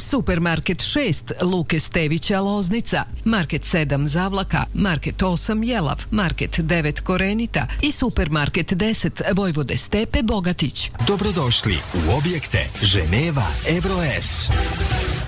Supermarket 6 Luke Stevića Loznica, Market 7 Zavlaka, Market 8 Jelav, Market 9 Korenita i Supermarket 10 Vojvode Stepe Bogatić. Dobrodošli u objekte Ženeva Evro S.